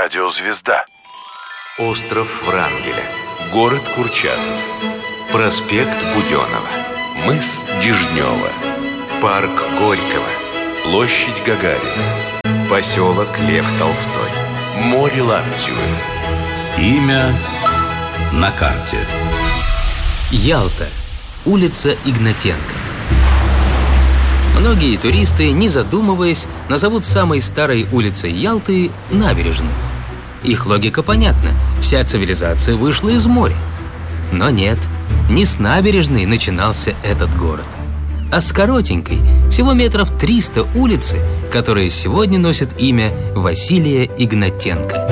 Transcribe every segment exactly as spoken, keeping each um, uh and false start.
Радиозвезда. Остров Врангеля. Город Курчатов. Проспект Буденова. Мыс Дежнева. Парк Горького. Площадь Гагарина. Поселок Лев Толстой. Море Лаптевы. Имя на карте. Ялта. Улица Игнатенко. Многие туристы, не задумываясь, назовут самой старой улицей Ялты набережную. Их логика понятна. Вся цивилизация вышла из моря. Но нет, не с набережной начинался этот город, а с коротенькой, всего метров триста улицы, которая сегодня носит имя Василия Игнатенко.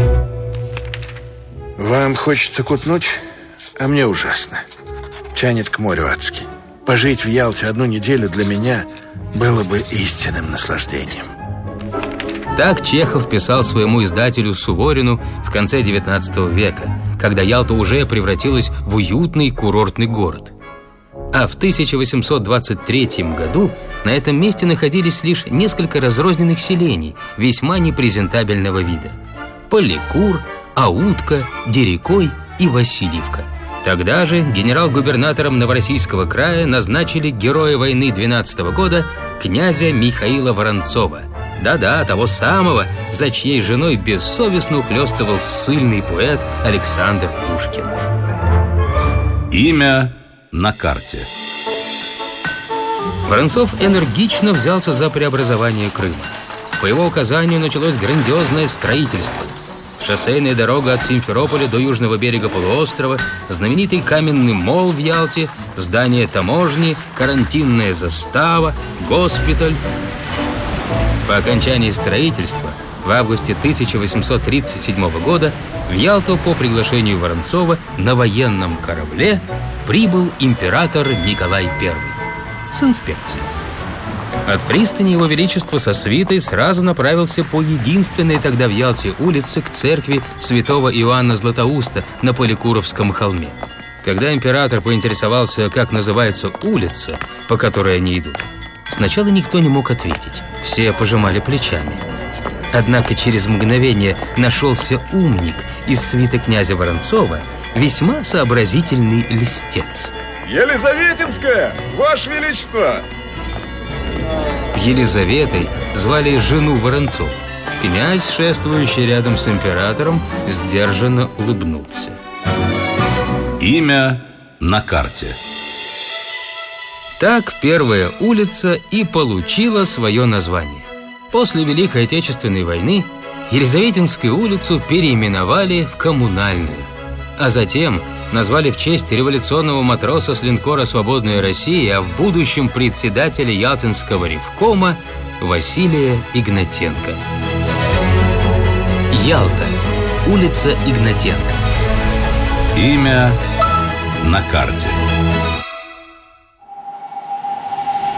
Вам хочется кутнуть, а мне ужасно. Тянет к морю адски. Пожить в Ялте одну неделю для меня было бы истинным наслаждением. Так Чехов писал своему издателю Суворину в конце девятнадцатого века, когда Ялта уже превратилась в уютный курортный город. А в тысяча восемьсот двадцать третьем году на этом месте находились лишь несколько разрозненных селений весьма непрезентабельного вида: Поликур, Аутка, Дерекой и Васильевка. Тогда же генерал-губернатором Новороссийского края назначили героя войны двенадцатого года князя Михаила Воронцова. Да-да, того самого, за чьей женой бессовестно ухлёстывал ссыльный поэт Александр Пушкин. Имя на карте. Воронцов энергично взялся за преобразование Крыма. По его указанию началось грандиозное строительство. Шоссейная дорога от Симферополя до южного берега полуострова, знаменитый каменный мол в Ялте, здание таможни, карантинная застава, госпиталь. По окончании строительства в августе тысяча восемьсот тридцать седьмого года в Ялту по приглашению Воронцова на военном корабле прибыл император Николай Первый с инспекцией. От пристани его величество со свитой сразу направился по единственной тогда в Ялте улице к церкви святого Иоанна Златоуста на Поликуровском холме. Когда император поинтересовался, как называется улица, по которой они идут, сначала никто не мог ответить. Все пожимали плечами. Однако через мгновение нашелся умник из свиты князя Воронцова, весьма сообразительный льстец. Елизаветинская, Ваше Величество! Елизаветой звали жену Воронцова. Князь, шествующий рядом с императором, сдержанно улыбнулся. Имя на карте. Так первая улица и получила свое название. После Великой Отечественной войны Елизаветинскую улицу переименовали в Коммунальную, а затем назвали в честь революционного матроса с линкора «Свободная Россия», а в будущем председателя Ялтинского ревкома Василия Игнатенко. Ялта. Улица Игнатенко. Имя на карте.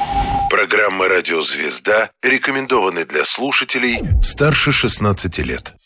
Программа «Радиозвезда» рекомендованы для слушателей старше шестнадцати лет.